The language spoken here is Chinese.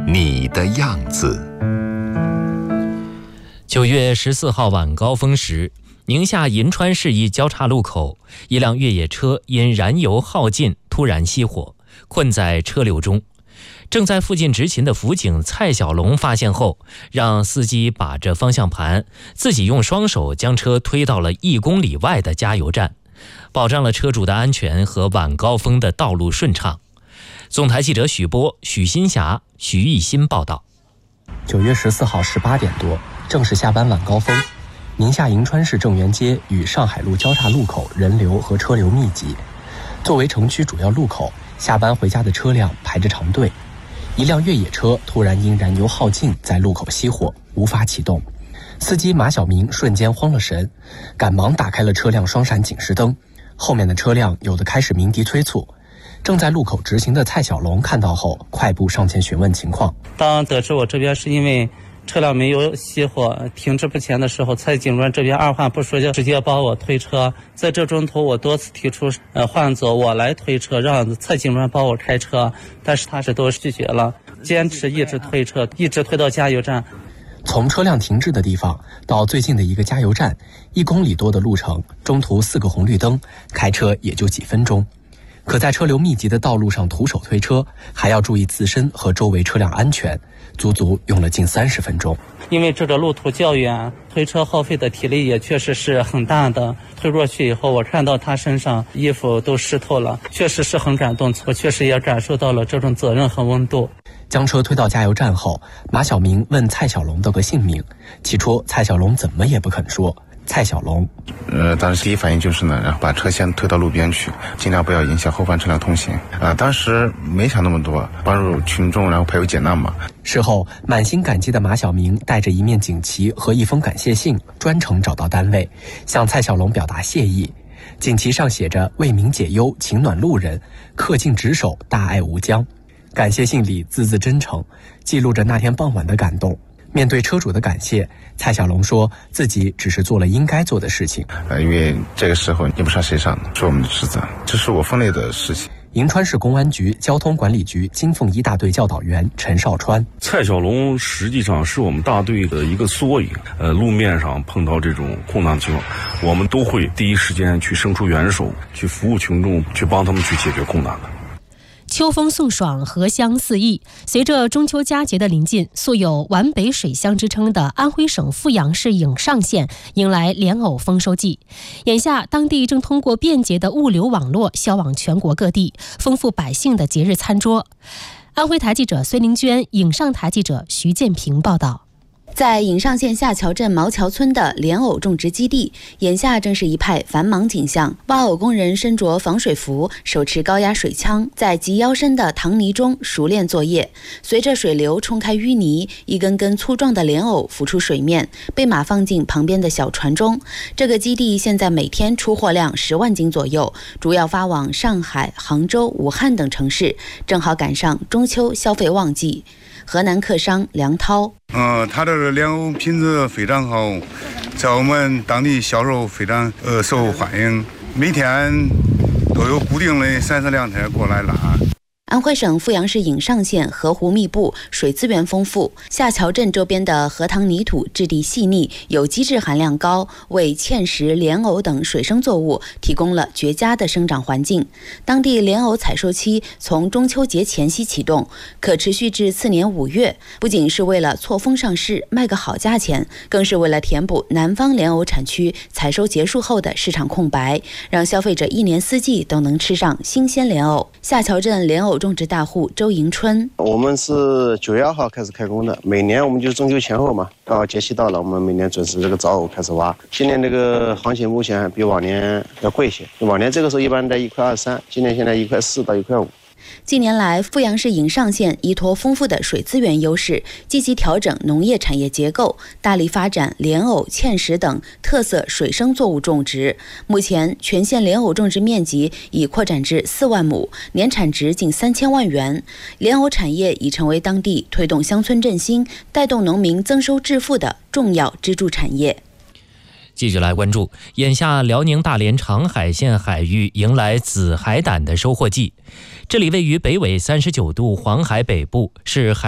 你的样子。 9月14号晚高峰时，宁夏银川市一交叉路口，一辆越野车因燃油耗尽突然熄火，困在车流中。正在附近执勤的辅警蔡小龙发现后，让司机把着方向盘，自己用双手将车推到了1公里外的加油站，保障了车主的安全和晚高峰的道路顺畅。总台记者许波、许新霞、徐艺新报道。 9月14号18点多，正是下班晚高峰，宁夏银川市正源街与上海路交叉路口人流和车流密集。作为城区主要路口，下班回家的车辆排着长队。一辆越野车突然因燃油耗尽在路口熄火，无法启动。司机马小明瞬间慌了神，赶忙打开了车辆双闪警示灯。后面的车辆有的开始鸣笛催促。正在路口执行的蔡小龙看到后，快步上前询问情况。 当得知我这边是因为车辆没有熄火停滞不前的时候，蔡警官这边二话不说就直接帮我推车。在这中途我多次提出换走我来推车，让蔡警官帮我开车，但是他都拒绝了，坚持一直推车，一直推到加油站。 从车辆停滞的地方到最近的一个加油站，1公里多的路程，中途4个红绿灯，开车也就几分钟。可在车流密集的道路上徒手推车，还要注意自身和周围车辆安全，足足用了近30分钟。 因为这个路途较远，推车耗费的体力也确实是很大的。推过去以后，我看到他身上衣服都湿透了，确实是很感动，我确实也感受到了这种责任和温度。 将车推到加油站后，马小明问蔡小龙的个姓名，起初蔡小龙怎么也不肯说。蔡小龙当时第一反应就是呢，然后把车先推到路边去，尽量不要影响后方车辆通行。当时没想那么多，帮助群众然后排忧解难嘛。 事后满心感激的马小明带着一面锦旗和一封感谢信，专程找到单位，向蔡小龙表达谢意。锦旗上写着为民解忧，情暖路人，恪尽职守，大爱无疆。感谢信里字字真诚，记录着那天傍晚的感动。面对车主的感谢，蔡小龙说自己只是做了应该做的事情。 因为这个时候你不上谁上呢？是我们的职责，这是我分内的事情。 银川市公安局交通管理局金凤一大队教导员陈少川： 蔡小龙实际上是我们大队的一个缩影。路面上碰到这种困难情况，我们都会第一时间去伸出援手，去服务群众，去帮他们去解决困难的。 秋风送爽，荷香四溢。随着中秋佳节的临近，素有皖北水乡之称的安徽省阜阳市颍上县迎来莲藕丰收季。眼下，当地正通过便捷的物流网络销往全国各地，丰富百姓的节日餐桌。安徽台记者孙玲娟，颍上台记者徐建平报道。 在颍上县下桥镇毛桥村的莲藕种植基地，眼下正是一派繁忙景象。挖藕工人身着防水服，手持高压水枪，在及腰深的塘泥中熟练作业。随着水流冲开淤泥，一根根粗壮的莲藕浮出水面，被码放进旁边的小船中。这个基地现在每天出货量10万斤左右，主要发往上海、杭州、武汉等城市，正好赶上中秋消费旺季。河南客商梁涛： 它的莲藕品质非常好，在我们当地销售非常受欢迎，每天都有固定的32台过来拉。 安徽省阜阳市颍上县河湖密布，水资源丰富，下桥镇周边的荷塘泥土质地细腻，有机质含量高，为芡实、莲藕等水生作物提供了绝佳的生长环境。当地莲藕采收期从中秋节前夕启动，可持续至次年5月，不仅是为了错峰上市卖个好价钱，更是为了填补南方莲藕产区采收结束后的市场空白，让消费者一年四季都能吃上新鲜莲藕。下桥镇莲藕种植大户周迎春： 我们是9月2号开始开工的，每年我们就中秋前后嘛，刚好节气到了，我们每年准时这个早藕开始挖。今年这个行情目前比往年要贵些，往年这个时候一般在1.23块，今年现在1.4块到1.5块。 近年来，阜阳市颍上县依托丰富的水资源优势，积极调整农业产业结构，大力发展莲藕、芡实等特色水生作物种植。目前，全县莲藕种植面积已扩展至4万亩，年产值近3000万元。莲藕产业已成为当地推动乡村振兴、带动农民增收致富的重要支柱产业。 继续来关注，眼下辽宁大连长海县海域迎来紫海胆的收获季。这里位于北纬39度黄海北部，是海